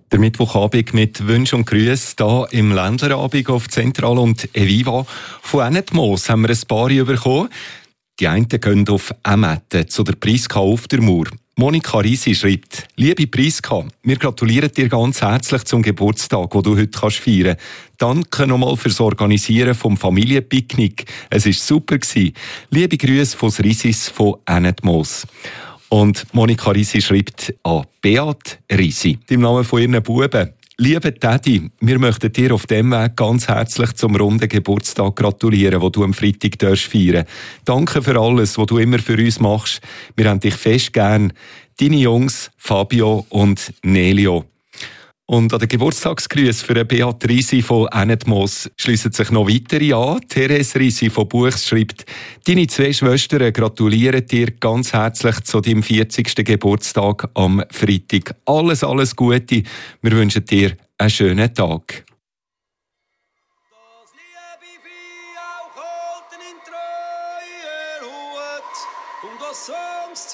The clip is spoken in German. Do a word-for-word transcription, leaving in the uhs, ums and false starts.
Der Mittwochabend mit Wünschen und Grüßen hier im Ländlerabend auf Zentral und Eviva. Von Ennetmoos haben wir ein paar bekommen. Die einen gehen auf Emmette zu der Priska auf der Mauer. Monika Risi schreibt: Liebe Priska, wir gratulieren dir ganz herzlich zum Geburtstag, den du heute kannst feiern kannst. Danke nochmal fürs Organisieren vom Familienpicknick. Es war super. Liebe Grüße von Risis von Ennetmoos. Und Monika Risi schreibt an Beat Risi, im Namen von ihren Buben: Lieber Teddy, wir möchten dir auf dem Weg ganz herzlich zum runden Geburtstag gratulieren, den du am Freitag feiern darfst. Danke für alles, was du immer für uns machst. Wir haben dich fest gern. Deine Jungs Fabio und Nelio. Und an den Geburtstagsgrüßen für Beat Risi von Ennetmoos schliessen sich noch weitere an. Therese Risi von Buchs schreibt: Deine zwei Schwestern gratulieren dir ganz herzlich zu deinem vierzigsten Geburtstag am Freitag. Alles, alles Gute. Wir wünschen dir einen schönen Tag. Das liebe Vieh auch halten in treuer Hut und das Songs